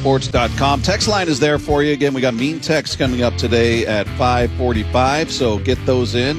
KFanosports.com. Text line is there for you. Again, we got mean text coming up today at 5:45, so get those in.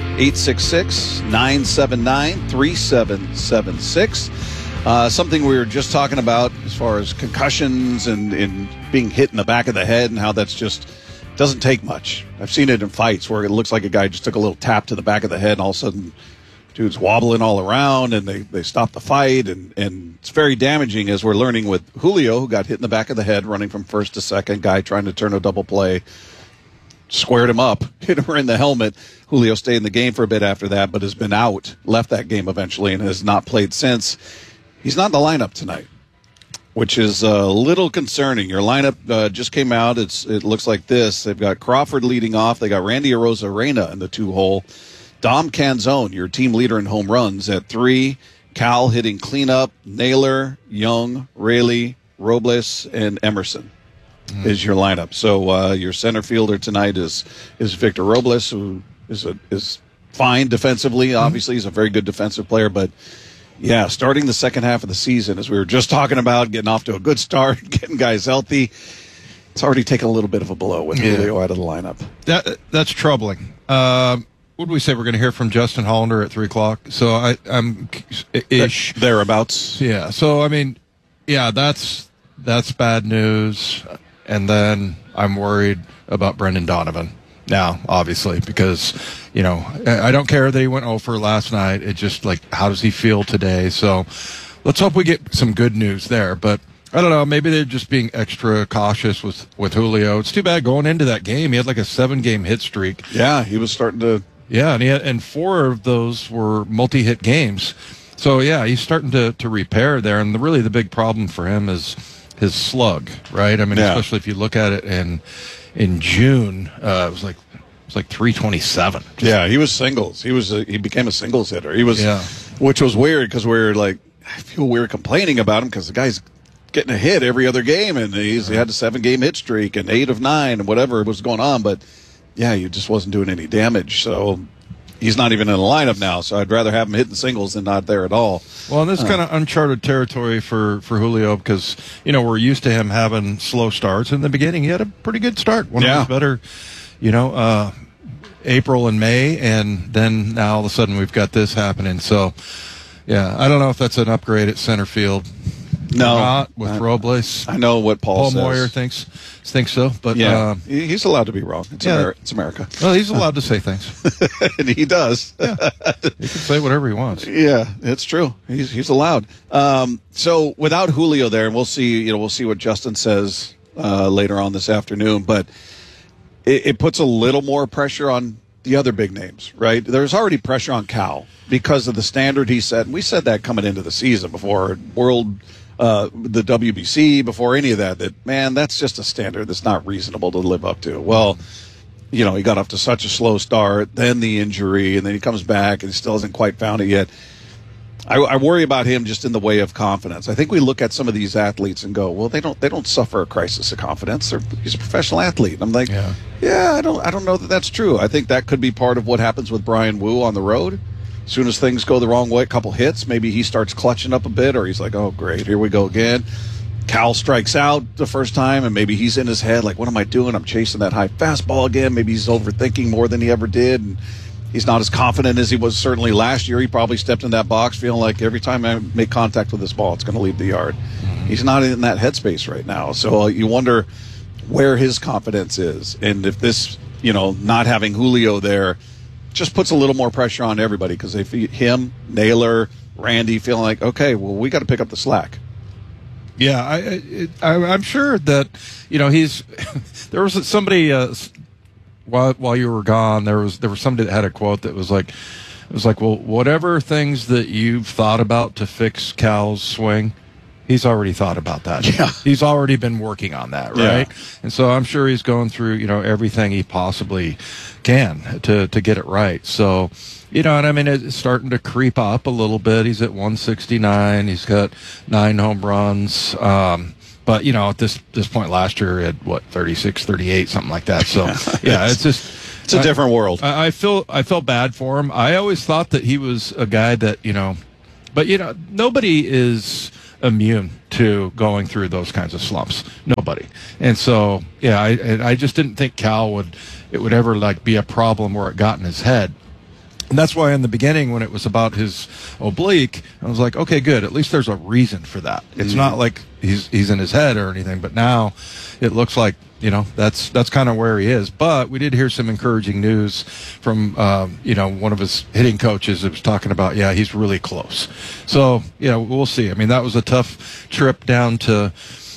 866-979-3776. Something we were just talking about as far as concussions and being hit in the back of the head and how that's just doesn't take much. I've seen it in fights where it looks like a guy just took a little tap to the back of the head and all of a sudden dude's wobbling all around and they stop the fight and it's very damaging, as we're learning with Julio, who got hit in the back of the head running from first to second, guy trying to turn a double play, squared him up, hit him in the helmet. Julio stayed in the game for a bit after that, but has been out, left that game eventually, and has not played since. He's not in the lineup tonight, which is a little concerning. Your lineup just came out. It looks like this. They've got Crawford leading off. They got Randy Arozarena in the 2-hole. Dom Canzone, your team leader in home runs, at 3. Cal hitting cleanup. Naylor, Young, Raley, Robles, and Emerson is your lineup. So your center fielder tonight is Victor Robles, who is fine defensively. Obviously, he's a very good defensive player. But, yeah, starting the second half of the season, as we were just talking about, getting off to a good start, getting guys healthy, it's already taken a little bit of a blow with Julio out of the lineup. That's troubling. What do we say? We're going to hear from Justin Hollander at 3 o'clock. So I'm ish thereabouts. Yeah. So I mean, yeah, that's bad news. And then I'm worried about Brendan Donovan now, obviously, because I don't care that he went 0 for last night. It just how does he feel today? So let's hope we get some good news there. But I don't know. Maybe they're just being extra cautious with Julio. It's too bad going into that game. He had like a 7-game hit streak. Yeah, he was starting to. Yeah, and 4 of those were multi-hit games. So, yeah, he's starting to repair there. And really the big problem for him is his slug, right? I mean, especially if you look at it in June, it was like 327. Yeah, he was singles. He became a singles hitter. He was, which was weird because I feel weird complaining about him because the guy's getting a hit every other game, and he had a 7-game hit streak and 8 of 9 and whatever was going on, but. Yeah, he just wasn't doing any damage, so he's not even in the lineup now. So I'd rather have him hitting singles than not there at all. Well, and this is kind of uncharted territory for Julio because, we're used to him having slow starts. In the beginning, he had a pretty good start. One of his better, April and May, and then now all of a sudden we've got this happening. So, yeah, I don't know if that's an upgrade at center field. No, not with Robles. I know what Paul says. Moyer thinks so, but he's allowed to be wrong. It's America. Well, he's allowed to say things, and he does. Yeah. He can say whatever he wants. Yeah, it's true. He's allowed. So without Julio there, and we'll see what Justin says later on this afternoon. But it puts a little more pressure on the other big names, right? There's already pressure on Cal because of the standard he set. And we said that coming into the season before the WBC, before any of that, man, that's just a standard that's not reasonable to live up to. Well, he got off to such a slow start, then the injury, and then he comes back and still hasn't quite found it yet. I worry about him just in the way of confidence. I think we look at some of these athletes and go, well, they don't suffer a crisis of confidence. He's a professional athlete. I'm like, I don't know that that's true. I think that could be part of what happens with Brian Wu on the road. As soon as things go the wrong way, a couple hits, maybe he starts clutching up a bit, or he's like, oh, great, here we go again. Cal strikes out the first time, and maybe he's in his head like, what am I doing? I'm chasing that high fastball again. Maybe he's overthinking more than he ever did, and he's not as confident as he was certainly last year. He probably stepped in that box feeling like every time I make contact with this ball, it's going to leave the yard. Mm-hmm. He's not in that headspace right now. So you wonder where his confidence is. And if this, not having Julio there just puts a little more pressure on everybody because they feel him, Naylor, Randy feeling like, okay, well, we got to pick up the slack. Yeah, I'm sure that, he's – there was somebody while you were gone, there was somebody that had a quote that was like, it was like, well, whatever things that you've thought about to fix Cal's swing, he's already thought about that. Yeah. He's already been working on that, right? Yeah. And so I'm sure he's going through, everything he possibly can to get it right. So, and I mean, it's starting to creep up a little bit. He's at 169. He's got 9 home runs. But, at this point last year, he had, 36, 38, something like that. So, yeah, it's just... It's a different world. I felt bad for him. I always thought that he was a guy that, but, nobody is immune to going through those kinds of slumps. Nobody. And so, yeah, I just didn't think Cal would ever like be a problem where it got in his head. And that's why in the beginning, when it was about his oblique, I was like, okay, good. At least there's a reason for that. It's not like he's in his head or anything. But now it looks like, that's kind of where he is. But we did hear some encouraging news from, one of his hitting coaches that was talking about, he's really close. So, we'll see. I mean, that was a tough trip down to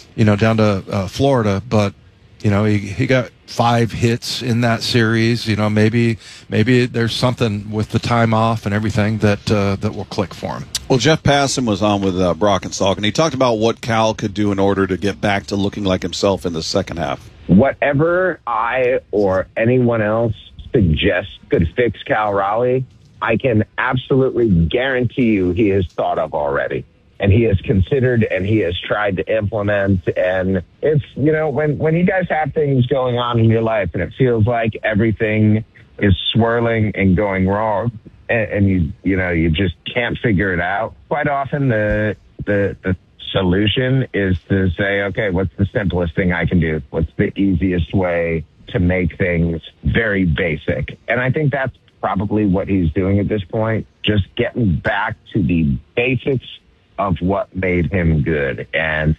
Florida, but, he got 5 hits in that series. Maybe there's something with the time off and everything that will click for him. Well, Jeff Passan was on with Brock and Salk, and he talked about what Cal could do in order to get back to looking like himself in the second half. Whatever I or anyone else suggests could fix Cal Raleigh, I can absolutely guarantee you he has thought of already. And he has considered and he has tried to implement. And it's, when you guys have things going on in your life and it feels like everything is swirling and going wrong and you just can't figure it out, quite often the solution is to say, okay, what's the simplest thing I can do? What's the easiest way to make things very basic? And I think that's probably what he's doing at this point, just getting back to the basics of what made him good. And,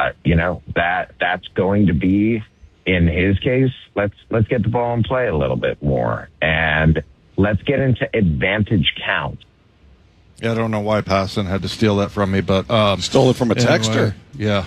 that's going to be, in his case, let's get the ball in play a little bit more. And let's get into advantage count. Yeah, I don't know why Passan had to steal that from me, but... Stole it from a texter. Yeah.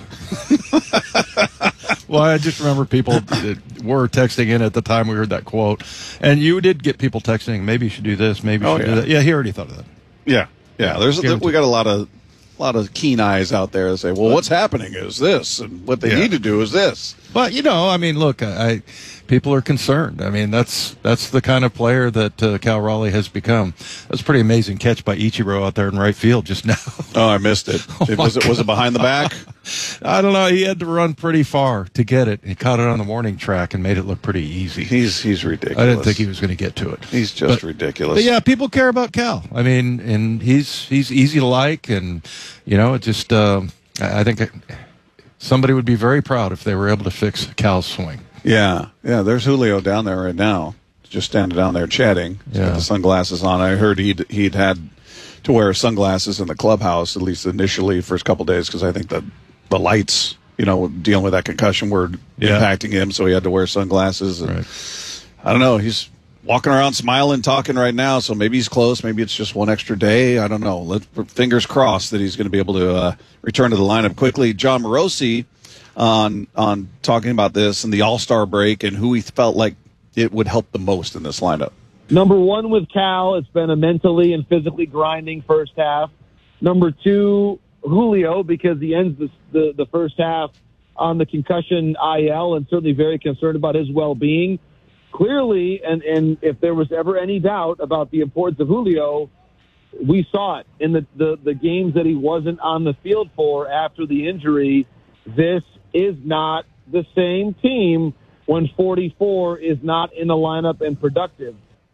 Well, I just remember people that were texting in at the time we heard that quote. And you did get people texting, maybe you should do this, maybe you should do that. Yeah, he already thought of that. Yeah. We got a lot of keen eyes out there that say, well, what's happening is this, and what they need to do is this. But, look, people are concerned. I mean, that's the kind of player that Cal Raleigh has become. That's a pretty amazing catch by Ichiro out there in right field just now. Oh, I missed it. Was it behind the back? I don't know. He had to run pretty far to get it. He caught it on the warning track and made it look pretty easy. He's ridiculous. I didn't think he was going to get to it. He's just ridiculous. But yeah, people care about Cal. I mean, and he's easy to like, and it just I think somebody would be very proud if they were able to fix Cal's swing. Yeah. There's Julio down there right now, just standing down there chatting. He's got the sunglasses on. I heard he'd had to wear sunglasses in the clubhouse, at least initially, first couple of days, because I think the lights, dealing with that concussion were impacting him, so he had to wear sunglasses. And I don't know. He's walking around smiling, talking right now, so maybe he's close. Maybe it's just one extra day. I don't know. Fingers crossed that he's going to be able to return to the lineup quickly. John Morosi on talking about this and the All-Star break and who he felt like it would help the most in this lineup. Number one with Cal, it's been a mentally and physically grinding first half. Number two, Julio, because he ends the first half on the concussion IL and certainly very concerned about his well-being. Clearly, and if there was ever any doubt about the importance of Julio, we saw it in the games that he wasn't on the field for after the injury. This is not the same team when 44 is not in the lineup and productive.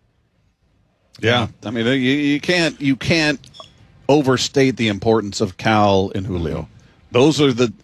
Yeah, I mean, you can't overstate the importance of Cal and Julio. Those are the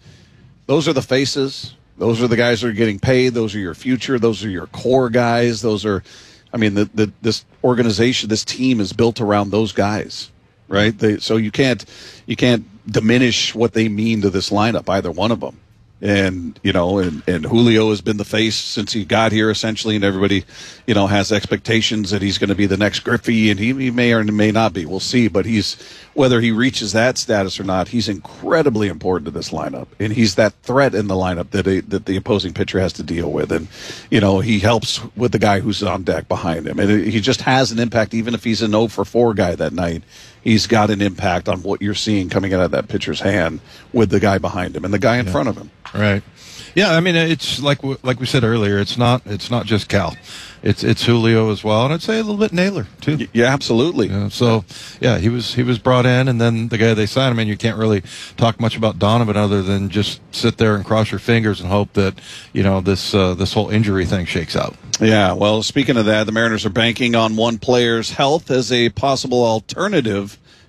faces. Those are the guys that are getting paid. Those are your future. Those are your core guys. Those are, I mean, this organization, this team is built around those guys, right? So you can't diminish what they mean to this lineup, either one of them. And, and Julio has been the face since he got here, essentially, and everybody, has expectations that he's going to be the next Griffey, and he may or may not be. We'll see. But whether he reaches that status or not, he's incredibly important to this lineup. And he's that threat in the lineup that the opposing pitcher has to deal with. And, he helps with the guy who's on deck behind him. And he just has an impact, even if he's an 0-for-4 guy that night. He's got an impact on what you're seeing coming out of that pitcher's hand with the guy behind him and the guy in front of him. Right. Yeah, I mean, it's like we said earlier. It's not just Cal. It's Julio as well, and I'd say a little bit Naylor too. Yeah, absolutely. He was brought in, and then the guy they signed him. And you can't really talk much about Donovan other than just sit there and cross your fingers and hope that this whole injury thing shakes out. Yeah. Well, speaking of that, the Mariners are banking on one player's health as a possible alternative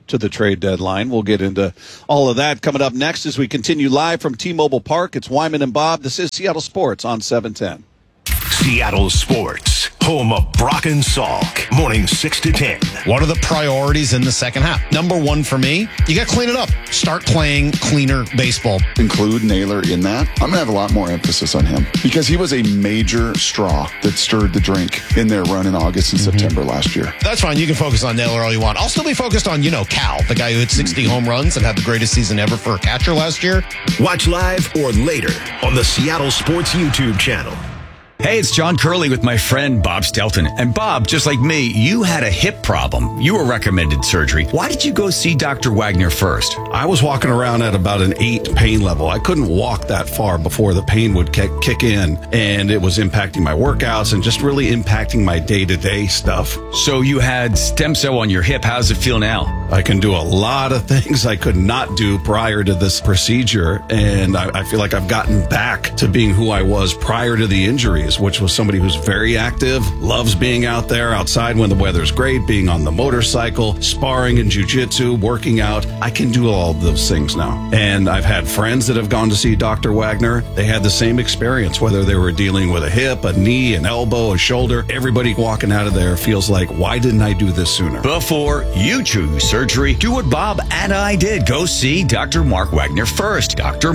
to the trade deadline. We'll get into all of that coming up next as we continue live from T-Mobile Park. It's Wyman and Bob. This is Seattle Sports on 710. Seattle Sports, home of Brock and Salk, morning 6 to 10. What are the priorities in the second half? Number one for me, you got to clean it up. Start playing cleaner baseball. Include Naylor in that. I'm going to have a lot more emphasis on him because he was a major straw that stirred the drink in their run in August and September last year. That's fine. You can focus on Naylor all you want. I'll still be focused on, Cal, the guy who hit 60 home runs and had the greatest season ever for a catcher last year. Watch live or later on the Seattle Sports YouTube channel. Hey, it's John Curley with my friend Bob Stelton. And Bob, just like me, you had a hip problem. You were recommended surgery. Why did you go see Dr. Wagner first? I was walking around at about an 8 pain level. I couldn't walk that far before the pain would kick in, and it was impacting my workouts and just really impacting my day-to-day stuff. So you had stem cell on your hip. How does it feel now? I can do a lot of things I could not do prior to this procedure, and I feel like I've gotten back to being who I was prior to the injuries, which was somebody who's very active, loves being out there outside when the weather's great, being on the motorcycle, sparring in jiu-jitsu, working out. I can do all of those things now. And I've had friends that have gone to see Dr. Wagner. They had the same experience, whether they were dealing with a hip, a knee, an elbow, a shoulder. Everybody walking out of there feels like, why didn't I do this sooner? Before you choose surgery, do what Bob and I did. Go see Dr. Mark Wagner first.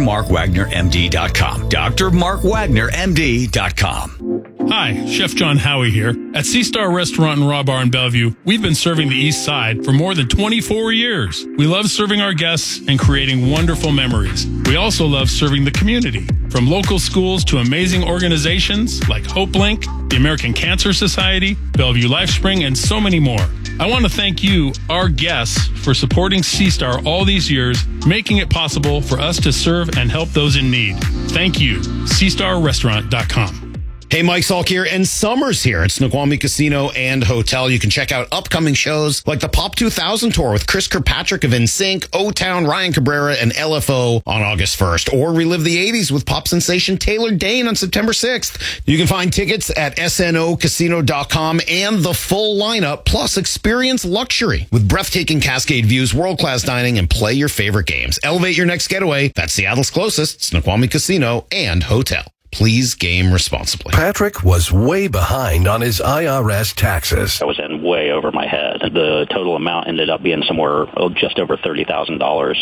drmarkwagnermd.com. drmarkwagnermd.com. Hi, Chef John Howie here. At Sea Star Restaurant and Raw Bar in Bellevue, we've been serving the East Side for more than 24 years. We love serving our guests and creating wonderful memories. We also love serving the community, from local schools to amazing organizations like HopeLink, the American Cancer Society, Bellevue LifeSpring, and so many more. I want to thank you, our guests, for supporting Sea Star all these years, making it possible for us to serve and help those in need. Thank you. SeaStarRestaurant.com. Hey, Mike Salk here, and summer's here at Snoqualmie Casino and Hotel. You can check out upcoming shows like the Pop 2000 Tour with Chris Kirkpatrick of NSYNC, O-Town, Ryan Cabrera, and LFO on August 1st, or relive the 80s with pop sensation Taylor Dane on September 6th. You can find tickets at snocasino.com and the full lineup, plus experience luxury with breathtaking Cascade views, world-class dining, and play your favorite games. Elevate your next getaway. That's Seattle's closest, Snoqualmie Casino and Hotel. Please game responsibly. Patrick was way behind on his IRS taxes. I was in way over my head. The total amount ended up being somewhere just over $30,000.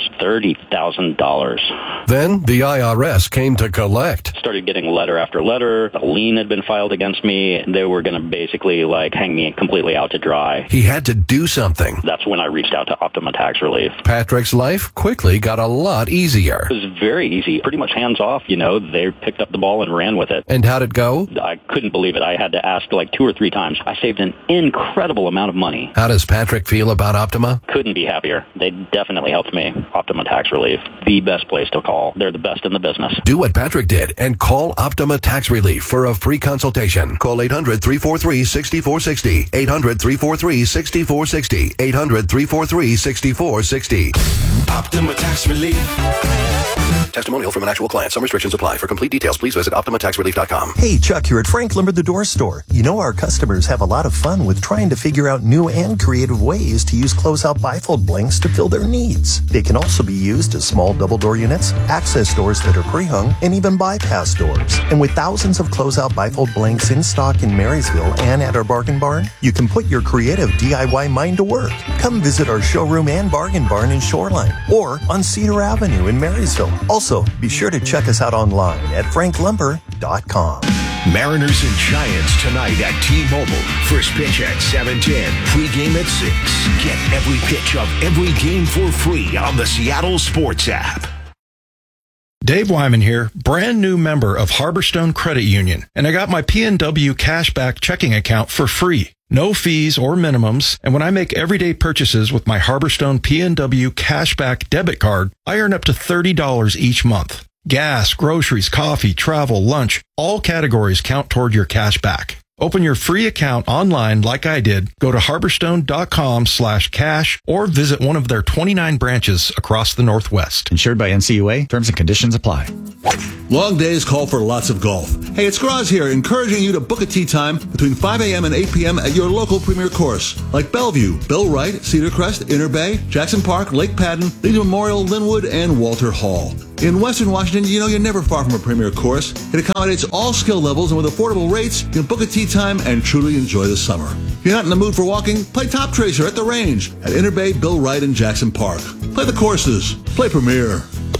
$30,000. Then the IRS came to collect. Started getting letter after letter. A lien had been filed against me. They were going to basically hang me completely out to dry. He had to do something. That's when I reached out to Optima Tax Relief. Patrick's life quickly got a lot easier. It was very easy, pretty much hands off. They picked up the ball and ran with it. And how'd it go? I couldn't believe it. I had to ask 2 or 3 times. I saved an incredible amount of money. How does Patrick feel about Optima? Couldn't be happier. They definitely helped me. Optima Tax Relief, the best place to call. They're the best in the business. Do what Patrick did and call Optima Tax Relief for a free consultation. Call 800-343-6460. 800-343-6460. 800-343-6460. Optima Tax Relief. Testimonial from an actual client. Some restrictions apply. For complete details, please visit OptimaTaxRelief.com. Hey, Chuck here at Frank Lumber, the door store. Our customers have a lot of fun with trying to figure out new and creative ways to use closeout bifold blanks to fill their needs. They can also be used as small double door units, access doors that are pre-hung, and even bypass doors. And with thousands of closeout bifold blanks in stock in Marysville and at our Bargain Barn, you can put your creative DIY mind to work. Come visit our showroom and Bargain Barn in Shoreline or on Cedar Avenue in Marysville. Also, be sure to check us out online at franklumber.com. Mariners and Giants tonight at T-Mobile. First pitch at 7:10. Pre-game at 6. Get every pitch of every game for free on the Seattle Sports app. Dave Wyman here, brand new member of Harborstone Credit Union, and I got my PNW Cashback checking account for free. No fees or minimums, and when I make everyday purchases with my Harborstone PNW Cashback debit card, I earn up to $30 each month. Gas, groceries, coffee, travel, lunch, all categories count toward your cash back. Open your free account online like I did. Go to harborstone.com/cash or visit one of their 29 branches across the Northwest. Insured by NCUA. Terms and conditions apply. Long days call for lots of golf. Hey, it's Graz here, encouraging you to book a tee time between 5 a.m. and 8 p.m. at your local premier course, like Bellevue, Bill Wright, Cedar Crest, Inner Bay, Jackson Park, Lake Padden, Legion Memorial, Linwood, and Walter Hall. In Western Washington, you know you're never far from a premier course. It accommodates all skill levels, and with affordable rates, you can book a tee time and truly enjoy the summer. If you're not in the mood for walking, play Top Tracer at the range at Inner Bay, Bill Wright, and Jackson Park. Play the courses. Play Premier.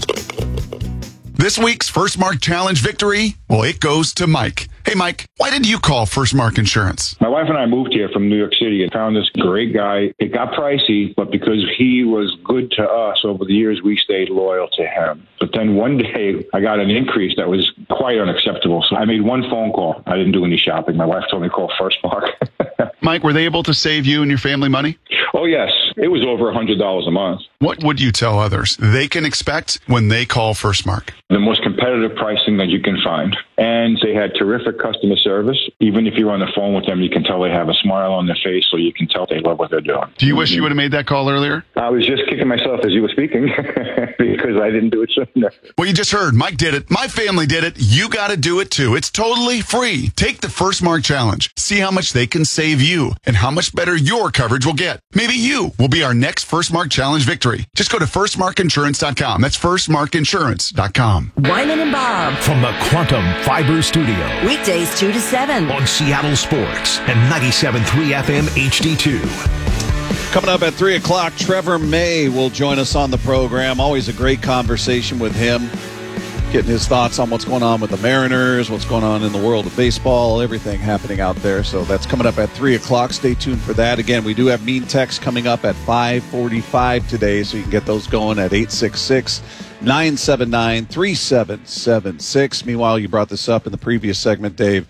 This week's First Mark Challenge victory, well, it goes to Mike. Hey, Mike, why did you call First Mark Insurance? My wife and I moved here from New York City and found this great guy. It got pricey, but because he was good to us over the years, we stayed loyal to him. But then one day I got an increase that was quite unacceptable. So I made one phone call. I didn't do any shopping. My wife told me to call First Mark. Mike, were they able to save you and your family money? Oh, yes. It was over $100 a month. What would you tell others they can expect when they call First Mark? The most competitive pricing that you can find. And they had terrific customer service. Even if you're on the phone with them, you can tell they have a smile on their face, so you can tell they love what they're doing. Do you wish you would have made that call earlier? I was just kicking myself as you were speaking because I didn't do it sooner. Well, you just heard. Mike did it. My family did it. You got to do it too. It's totally free. Take the First Mark Challenge. See how much they can save you and how much better your coverage will get. Maybe you will be our next First Mark Challenge victory. Just go to firstmarkinsurance.com. That's firstmarkinsurance.com. Wyman and Bob From the Quantum Fiber Studio weekdays 2 to 7 on Seattle Sports and 97.3 FM HD2. Coming up at 3 o'clock, Trevor May will join us on the program. Always a great conversation with him, getting his thoughts on what's going on with the Mariners, what's going on in the world of baseball, everything happening out there. So that's coming up at 3 o'clock. Stay tuned for that. Again, we do have mean texts coming up at 5:45 today, so you can get those going at 866-979-3776. Meanwhile, you brought this up in the previous segment, Dave.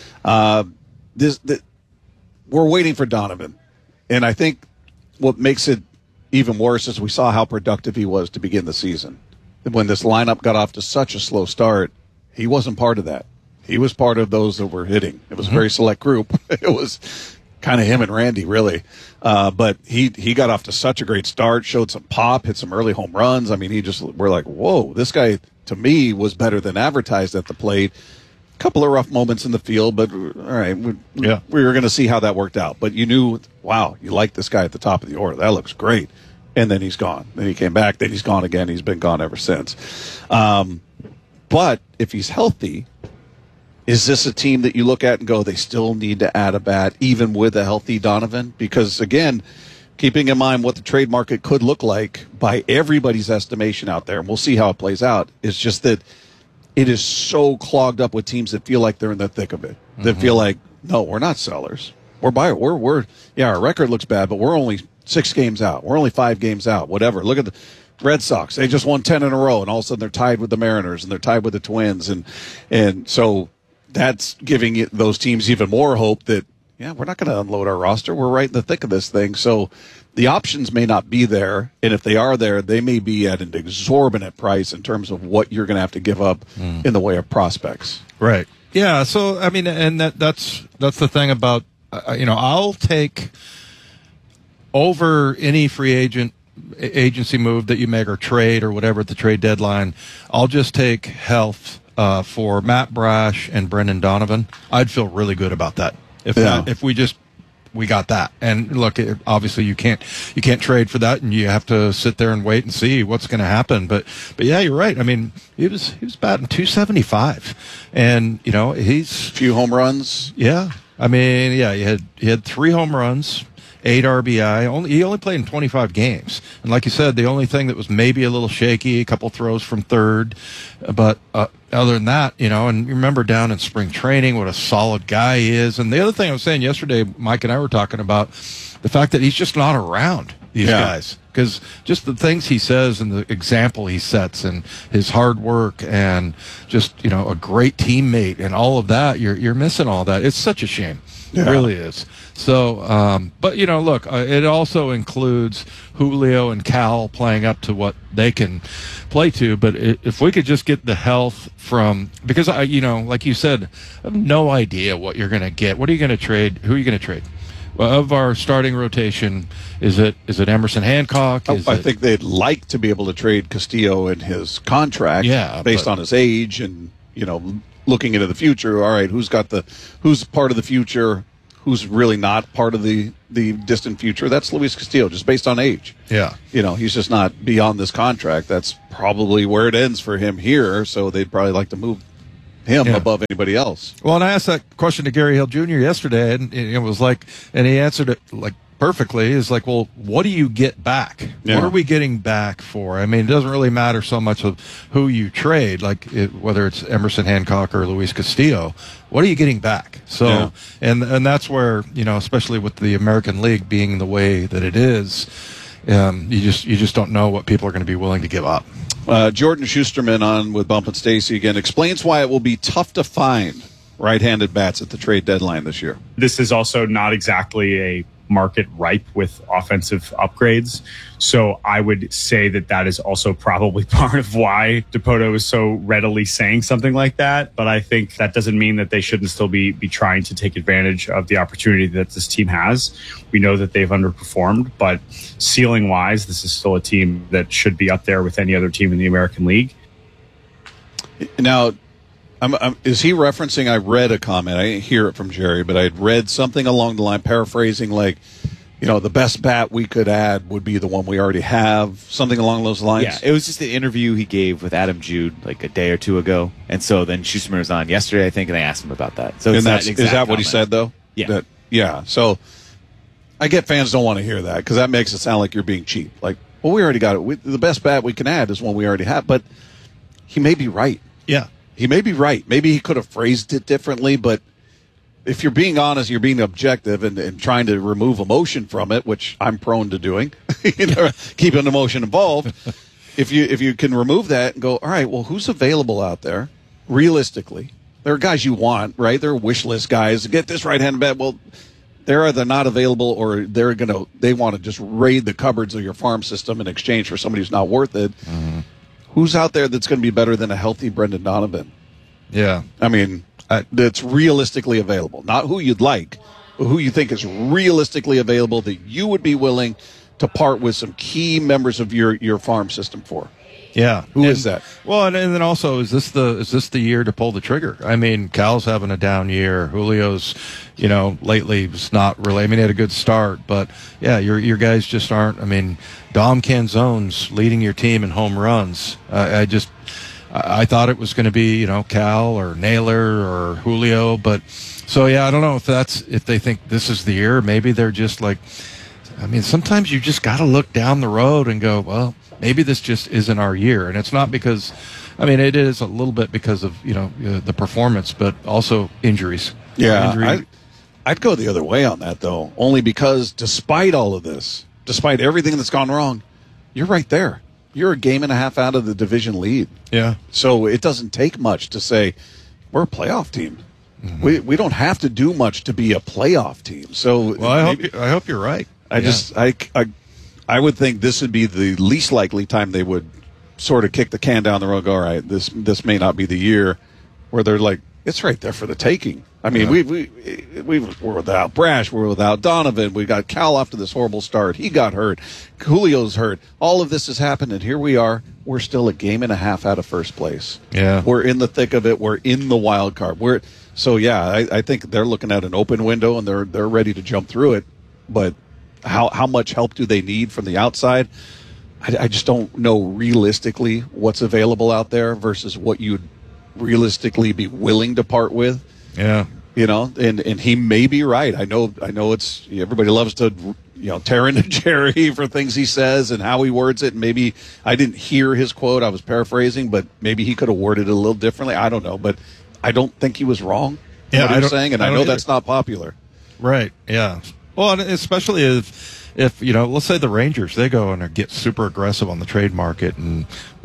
We're waiting for Donovan. And I think what makes it even worse is we saw how productive he was to begin the season. When this lineup got off to such a slow start, he wasn't part of that. He was part of those that were hitting. It was a very select group. It was kind of him and Randy, really. But he got off to such a great start, showed some pop, hit some early home runs. I mean, we're like, whoa, this guy, to me, was better than advertised at the plate. A couple of rough moments in the field, but all right, we were going to see how that worked out. But you knew, wow, you like this guy at the top of the order. That looks great. And then he's gone. Then he came back. Then he's gone again. He's been gone ever since. But if he's healthy, is this a team that you look at and go, they still need to add a bat, even with a healthy Donovan? Because, again, keeping in mind what the trade market could look like by everybody's estimation out there, and we'll see how it plays out, is just that it is so clogged up with teams that feel like they're in the thick of it. That feel like, no, we're not sellers. We're buyers. Our record looks bad, but we're only 6 games out. We're only 5 games out, whatever. Look at the Red Sox. They just won 10 in a row, and all of a sudden they're tied with the Mariners, and they're tied with the Twins. And so that's giving those teams even more hope that, we're not going to unload our roster. We're right in the thick of this thing. So the options may not be there, and if they are there, they may be at an exorbitant price in terms of what you're going to have to give up in the way of prospects. Right. Yeah, so, I mean, and that's the thing about, I'll take over any free agency move that you make or trade or whatever at the trade deadline. I'll just take health for Matt Brash and Brendan Donovan. I'd feel really good about that if we got that. And look, obviously you can't trade for that, and you have to sit there and wait and see what's going to happen. But yeah, you're right. I mean, he was batting .275, and he's few home runs. Yeah, I mean, he had 3 home runs, 8 RBI. He only played in 25 games. And like you said, the only thing that was maybe a little shaky, a couple throws from third. But other than that, and you remember down in spring training what a solid guy he is. And the other thing I was saying yesterday, Mike and I were talking about the fact that he's just not around. these guys, because just the things he says and the example he sets and his hard work and just, a great teammate and all of that, you're missing all that. It's such a shame. It really is. So, but, look, it also includes Julio and Cal playing up to what they can play to. But if we could just get the health from, because, like you said, I have no idea what you're going to get. What are you going to trade? Who are you going to trade? Well, of our starting rotation, is it Emerson Hancock? I think they'd like to be able to trade Castillo in his contract based on his age and, looking into the future. All right, who's part of the future? Who's really not part of the distant future? That's Luis Castillo, just based on age. Yeah. He's just not beyond this contract. That's probably where it ends for him here, so they'd probably like to move him above anybody else. Well, and I asked that question to Gary Hill Jr. yesterday, and it was like, and he answered it like perfectly. Is like, well, what do you get back? Yeah. What are we getting back for? I mean, it doesn't really matter so much of who you trade, whether it's Emerson Hancock or Luis Castillo. What are you getting back? So, and that's where, especially with the American League being the way that it is, you just don't know what people are going to be willing to give up. Jordan Schusterman on with Bump and Stacy again explains why it will be tough to find right-handed bats at the trade deadline this year. This is also not exactly a market ripe with offensive upgrades. So I would say that is also probably part of why Dipoto is so readily saying something like that. But I think that doesn't mean that they shouldn't still be trying to take advantage of the opportunity that this team has. We know that they've underperformed, but ceiling wise, this is still a team that should be up there with any other team in the American League. Now, is he referencing, I read a comment, I didn't hear it from Jerry, but I had read something along the line, paraphrasing like, the best bat we could add would be the one we already have, something along those lines? Yeah, it was just the interview he gave with Adam Jude like a day or two ago. And so then Schusterman was on yesterday, I think, and they asked him about that. So is that what he said, though? Yeah. So I get fans don't want to hear that because that makes it sound like you're being cheap. Like, well, we already got it. The best bat we can add is one we already have. But he may be right. Yeah. He may be right. Maybe he could have phrased it differently, but if you're being honest, you're being objective and trying to remove emotion from it, which I'm prone to doing, keeping emotion involved. If you can remove that and go, all right, well, who's available out there realistically? There are guys you want, right? There are wish list guys. Get this right-handed bat. Well, they're either not available or they want to just raid the cupboards of your farm system in exchange for somebody who's not worth it. Mm-hmm. Who's out there that's going to be better than a healthy Brendan Donovan? Yeah. I mean, that's realistically available. Not who you'd like, but who you think is realistically available that you would be willing to part with some key members of your farm system for. Yeah. Who is that? Well, and then also, is this the year to pull the trigger? I mean, Cal's having a down year. Julio's, lately was not really. I mean, he had a good start, but yeah, your guys just aren't. I mean, Dom Canzone's leading your team in home runs. I thought it was going to be, Cal or Naylor or Julio, but so yeah, I don't know if they think this is the year. Maybe they're just like, I mean, sometimes you just got to look down the road and go, well, maybe this just isn't our year. And it's not because, I mean, it is a little bit because of, the performance, but also injuries. Yeah. I'd go the other way on that, though, only because despite all of this, despite everything that's gone wrong, you're right there. You're a game and a half out of the division lead. Yeah. So it doesn't take much to say we're a playoff team. Mm-hmm. We don't have to do much to be a playoff team. So well, I hope you're right. I would think this would be the least likely time they would sort of kick the can down the road. Go, all right, this may not be the year where they're like, it's right there for the taking. I mean, we're without Brash, we're without Donovan, we got Cal after this horrible start. He got hurt, Julio's hurt. All of this has happened, and here we are. We're still a game and a half out of first place. Yeah, we're in the thick of it. We're in the wild card. I think they're looking at an open window and they're ready to jump through it. But how much help do they need from the outside? I just don't know realistically what's available out there versus what you'd realistically be willing to part with. Yeah. And he may be right. I know it's everybody loves to tear into Jerry for things he says and how he words it. And maybe I didn't hear his quote. I was paraphrasing, but maybe he could have worded it a little differently. I don't know, but I don't think he was wrong. Yeah, what he was saying, and I know that's not popular. Right. Yeah. Well, and especially if let's say the Rangers, they go and get super aggressive on the trade market, and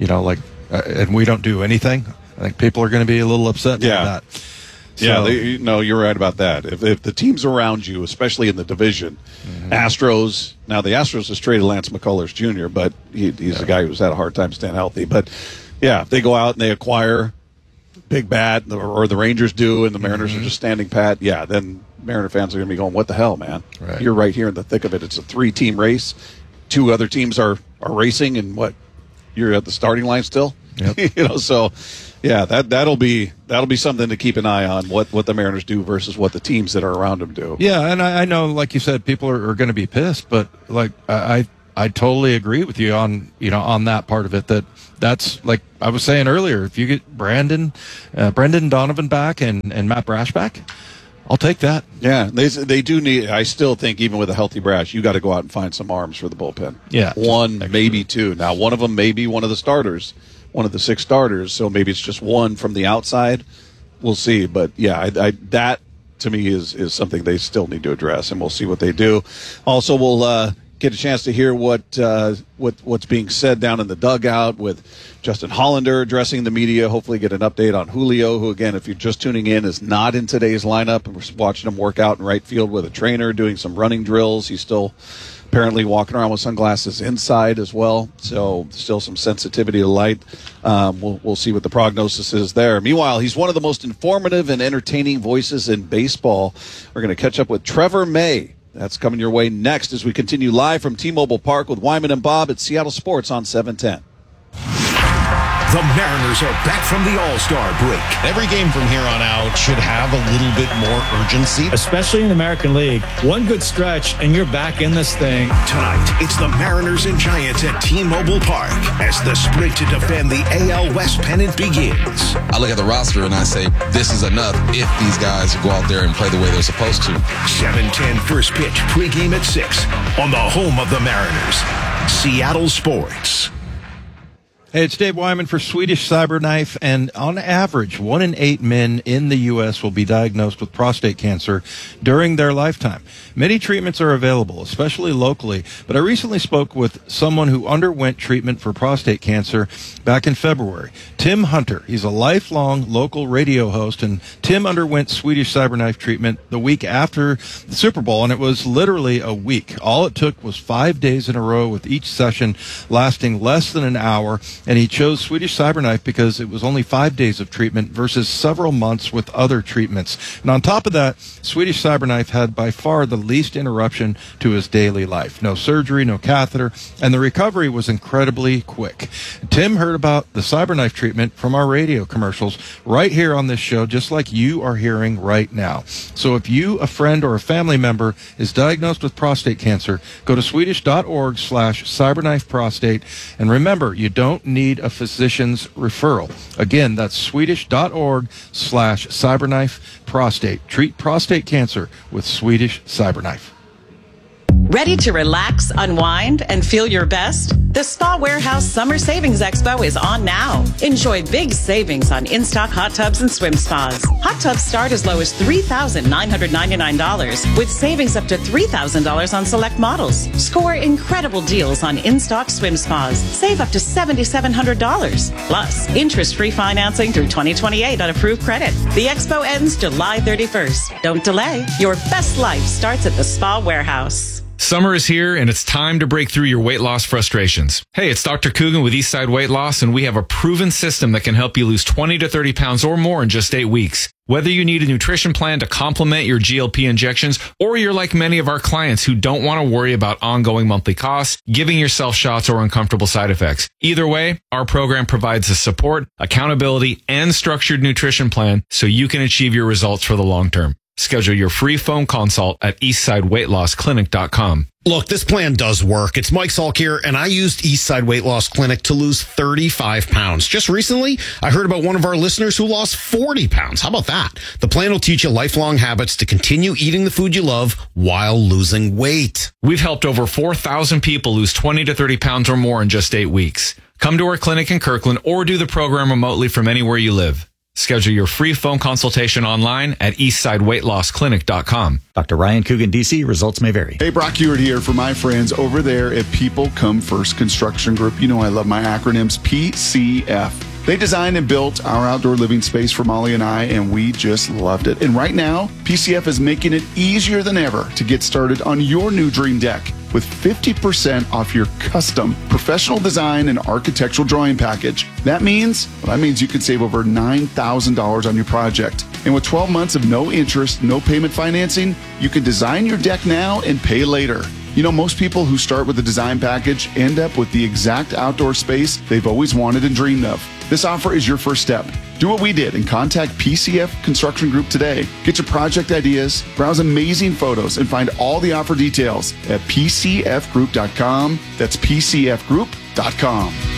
and we don't do anything. I think people are going to be a little upset about that. So, you're right about that. If the teams around you, especially in the division, Astros. Now the Astros has traded Lance McCullers Jr., but he's a guy who's had a hard time staying healthy. But if they go out and they acquire big bat, or the Rangers do, and the Mariners are just standing pat, then Mariner fans are going to be going, what the hell, man? Right. You're right here in the thick of it. It's a 3-team race. 2 other teams are racing, and you're at the starting line still? Yep. So that'll be something to keep an eye on, what the Mariners do versus what the teams that are around them do. Yeah, and I know, like you said, people are going to be pissed, but like I totally agree with you on that part of it. That's like I was saying earlier. If you get Brendan Donovan back and Matt Brash back, I'll take that. Yeah, they do need. I still think even with a healthy Brash, you got to go out and find some arms for the bullpen. Yeah, 1, maybe 2. Now one of them may be one of the starters, one of the 6 starters. So maybe it's just one from the outside. We'll see. But that to me is something they still need to address, and we'll see what they do. Also, we'll get a chance to hear what's being said down in the dugout with Justin Hollander addressing the media. Hopefully get an update on Julio, who, again, if you're just tuning in, is not in today's lineup. And we're watching him work out in right field with a trainer, doing some running drills. He's still apparently walking around with sunglasses inside as well. So still some sensitivity to light. We'll see what the prognosis is there. Meanwhile, he's one of the most informative and entertaining voices in baseball. We're going to catch up with Trevor May. That's coming your way next as we continue live from T-Mobile Park with Wyman and Bob at Seattle Sports on 710. The Mariners are back from the All-Star break. Every game from here on out should have a little bit more urgency. Especially in the American League. One good stretch, and you're back in this thing. Tonight, it's the Mariners and Giants at T-Mobile Park as the sprint to defend the AL West pennant begins. I look at the roster and I say, this is enough if these guys go out there and play the way they're supposed to. 7:10 first pitch, pregame at 6 on the home of the Mariners, Seattle Sports. Hey, it's Dave Wyman for Swedish Cyberknife, and on average, 1 in 8 men in the U.S. will be diagnosed with prostate cancer during their lifetime. Many treatments are available, especially locally, but I recently spoke with someone who underwent treatment for prostate cancer back in February. Tim Hunter. He's a lifelong local radio host, and Tim underwent Swedish Cyberknife treatment the week after the Super Bowl, and it was literally a week. All it took was 5 days in a row, with each session lasting less than an hour. And he chose Swedish Cyberknife because it was only 5 days of treatment versus several months with other treatments. And on top of that, Swedish Cyberknife had by far the least interruption to his daily life. No surgery, no catheter, and the recovery was incredibly quick. Tim heard about the Cyberknife treatment from our radio commercials right here on this show, just like you are hearing right now. So if you, a friend, or a family member is diagnosed with prostate cancer, go to Swedish.org/CyberknifeProstate, and remember, you don't need a physician's referral. Again, that's Swedish.org/CyberknifeProstate. Treat prostate cancer with Swedish Cyberknife. Ready to relax, unwind, and feel your best? The Spa Warehouse Summer Savings Expo is on now. Enjoy big savings on in-stock hot tubs and swim spas. Hot tubs start as low as $3,999 with savings up to $3,000 on select models. Score incredible deals on in-stock swim spas. Save up to $7,700. Plus, interest-free financing through 2028 on approved credit. The expo ends July 31st. Don't delay. Your best life starts at the Spa Warehouse. Summer is here, and it's time to break through your weight loss frustrations. Hey, it's Dr. Coogan with Eastside Weight Loss, and we have a proven system that can help you lose 20 to 30 pounds or more in just 8 weeks. Whether you need a nutrition plan to complement your GLP injections, or you're like many of our clients who don't want to worry about ongoing monthly costs, giving yourself shots, or uncomfortable side effects. Either way, our program provides the support, accountability, and structured nutrition plan so you can achieve your results for the long term. Schedule your free phone consult at eastsideweightlossklinik.com. Look, this plan does work. It's Mike Salk here, and I used Eastside Weight Loss Clinic to lose 35 pounds. Just recently, I heard about one of our listeners who lost 40 pounds. How about that? The plan will teach you lifelong habits to continue eating the food you love while losing weight. We've helped over 4,000 people lose 20 to 30 pounds or more in just 8 weeks. Come to our clinic in Kirkland or do the program remotely from anywhere you live. Schedule your free phone consultation online at eastsideweightlossclinic.com. Dr. Ryan Coogan, DC. Results may vary. Hey, Brock Hewitt here for my friends over there at People Come First Construction Group. You know I love my acronyms, PCF. They designed and built our outdoor living space for Molly and I, and we just loved it. And right now, PCF is making it easier than ever to get started on your new dream deck with 50% off your custom professional design and architectural drawing package. That means you could save over $9,000 on your project. And with 12 months of no interest, no payment financing, you can design your deck now and pay later. You know, most people who start with a design package end up with the exact outdoor space they've always wanted and dreamed of. This offer is your first step. Do what we did and contact PCF Construction Group today. Get your project ideas, browse amazing photos, and find all the offer details at PCFgroup.com. That's PCFgroup.com.